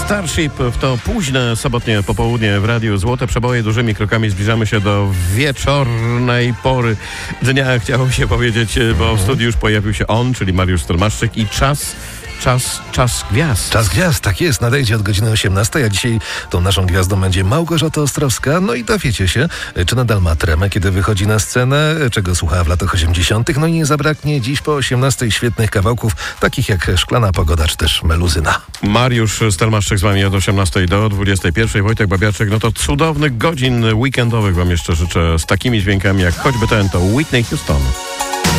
Starship w to późne sobotnie popołudnie w Radiu Złote Przeboje. Dużymi krokami zbliżamy się do wieczornej pory dnia, chciało się powiedzieć, bo w studiu już pojawił się on, czyli Mariusz Stelmaszczyk i czas gwiazd. Czas gwiazd, tak jest, nadejdzie od godziny 18, a dzisiaj tą naszą gwiazdą będzie Małgorzata Ostrowska. No i dowiecie się, czy nadal ma tremę, kiedy wychodzi na scenę, czego słuchała w latach 80. No i nie zabraknie dziś po 18 świetnych kawałków, takich jak Szklana Pogoda, czy też Meluzyna. Mariusz Stelmaszczyk z wami od 18 do 21. Wojtek Babiarczyk, no to cudownych godzin weekendowych wam jeszcze życzę z takimi dźwiękami jak choćby ten, to Whitney Houston.